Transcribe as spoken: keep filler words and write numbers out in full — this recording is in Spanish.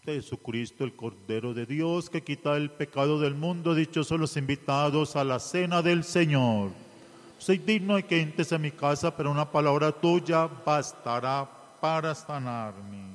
Jesucristo, el Cordero de Dios, que quita el pecado del mundo, dichosos los invitados a la cena del Señor. Soy digno de que entres a mi casa, pero una palabra tuya bastará para sanarme.